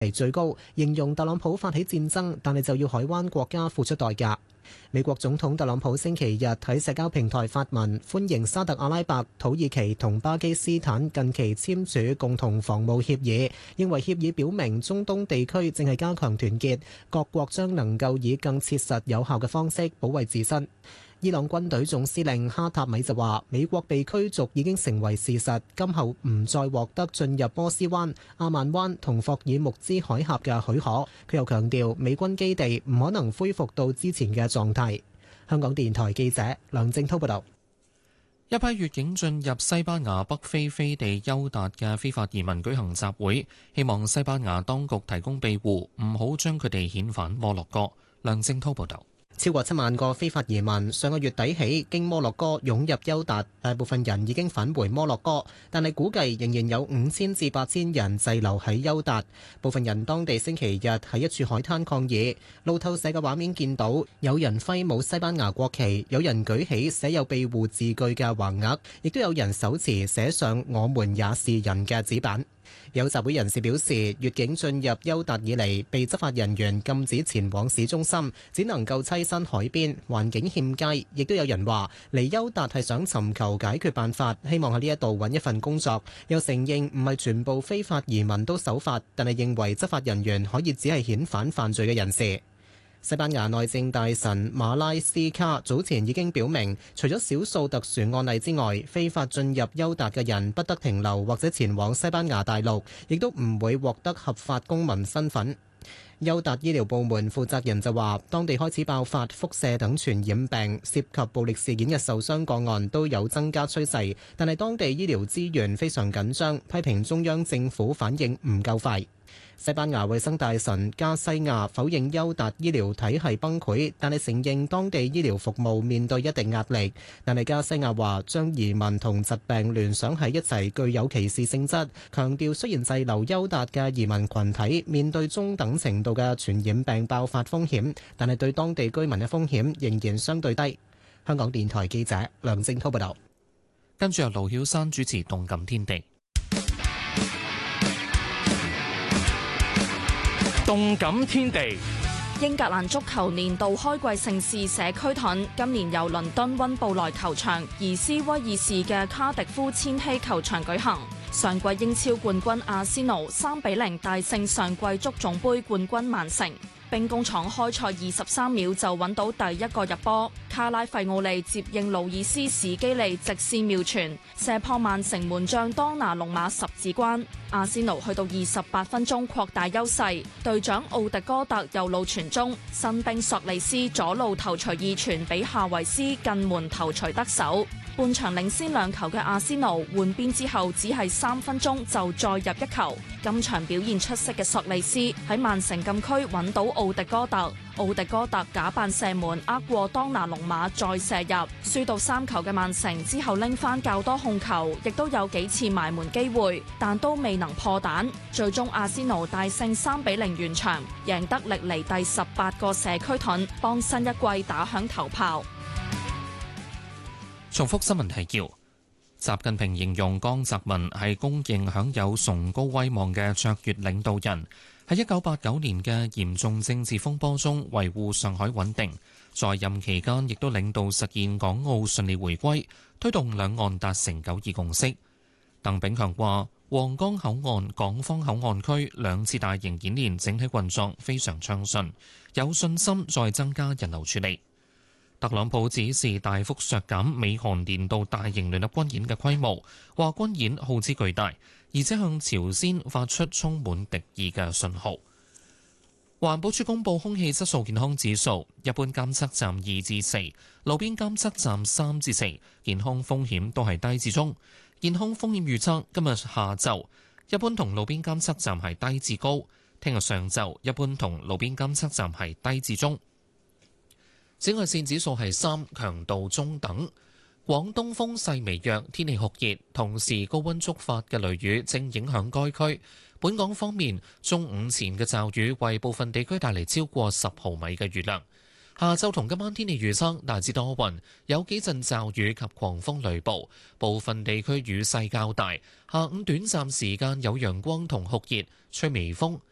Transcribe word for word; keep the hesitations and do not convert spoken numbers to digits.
係最高，形容特朗普發起戰爭，但係就要海灣國家付出代價。美國總統特朗普星期日喺社交平台發文歡迎沙特阿拉伯、土耳其同巴基斯坦近期簽署共同防務協議，認為協議表明中東地區正係加強團結，各國將能夠以更切實有效嘅方式保衛自身。伊朗軍隊總司令哈塔米就話，美國被驅逐已經成為事實，今後唔再獲得進入波斯灣、阿曼灣同霍爾木茲海峽嘅許可。佢又強調，美軍基地唔可能恢復到之前嘅狀態。香港電台記者梁正滔報導。 一批越境進入西班牙北非飛地休達嘅非法移民舉行集會，希望西班牙當局提供庇護，唔好將佢哋遣返摩洛哥。梁正滔報導。 超過七萬個非法移民上個月底起經摩洛哥湧入休達，大部分人已經返回摩洛哥，但係估計仍然有五千至八千人滯留喺休達。部分人當地星期日喺一處海灘抗議。路透社嘅畫面見到有人揮舞西班牙國旗，有人舉起寫有庇護字句嘅橫額，亦都有人手持寫上我們也是人嘅紙板。有集會人士表示，越境進入休達以嚟，被執法人員禁止前往市中心，只能夠棲身海邊，環境欠佳。亦都有人話嚟休達係想尋求解決辦法，希望喺呢一度揾一份工作。又承認唔係全部非法移民都守法，但係認為執法人員可以只係遣返犯罪嘅人士。西班牙內政大臣馬拉斯卡早前已經表明，除咗少數特殊案例之外，非法進入休達嘅人不得停留或者前往西班牙大陸，亦都唔會獲得合法公民身份。休達醫療部門負責人就話，當地開始爆發輻射等傳染病，涉及暴力事件嘅受傷個案都有增加趨勢，但係當地醫療資源非常緊張，批評中央政府反應唔夠快。西班牙衛生大臣加西亞否認休達醫療體系崩潰，但係承認當地醫療服務面對一定壓力。但係加西亞話將移民同疾病聯想喺一齊具有歧視性質，強調雖然滯留休達嘅移民群體面對中等程度嘅傳染病爆發風險，但係對當地居民嘅風險仍然相對低。香港電台記者梁正滔報道。 跟住由盧曉山主持《動感天地》。 動感天地， 英格蘭足球年度開季盛事社區盾，今年由倫敦溫布萊球場移師威爾士嘅卡迪夫千禧球場舉行。上季英超冠軍阿仙奴三比零大勝上季足總杯冠軍曼城。兵工廠開賽二十三秒就揾到第一個入波，卡拉費奧利接應路易斯史基利直線妙傳，射破曼城門將當拿龍馬十指關。阿仙奴去到二十八分鐘擴大優勢，隊長奧迪哥特右路傳中，新兵索利斯左路頭槌二傳俾夏維斯近門頭槌得手。半場領先兩球嘅阿仙奴換邊之後，只係三分鐘就再入一球。今場表現出色嘅索利斯喺曼城禁區揾到奧迪哥特，奧迪哥特假扮射門呃過當拿龍馬再射入，輸到三球嘅曼城之後拎翻較多控球，亦都有幾次埋門機會，但都未能破蛋。最終阿仙奴大勝三比零完場，贏得歷嚟第十八個社區盾，幫新一季打響頭炮。 重複新聞提要：習近平形容江澤民係公認享有崇高威望嘅卓越領導人，喺一九八九年嘅嚴重政治風波中維護上海穩定，在任期間亦都領導實現港澳順利回歸，推動兩岸達成九二共識。鄧炳強話：皇崗口岸、港方口岸區兩次大型演練整體運作非常暢順，有信心再增加人流處理。特朗普指示大幅削減美韓年度大型聯合軍演嘅規模，話軍演耗資巨大，而且向朝鮮發出充滿敵意嘅信號。環保署公布空氣質素健康指數，一般監測站二至四，路邊監測站三至四，健康風險都係低至中。健康風險預測今日下晝一般同路邊監測站係低至高，聽日上晝一般同路邊監測站係低至中。紫外線指數係三，強度中等。廣東風勢微弱，天氣酷熱，同時高溫觸發嘅雷雨正影響該區。本港方面，中午前嘅驟雨為部分地區帶嚟超過十毫米嘅雨量。下晝同今晚天氣預測大致多雲，有幾陣驟雨及狂風雷暴，部分地區雨勢較大。下午短暫時間有陽光同酷熱，吹微風。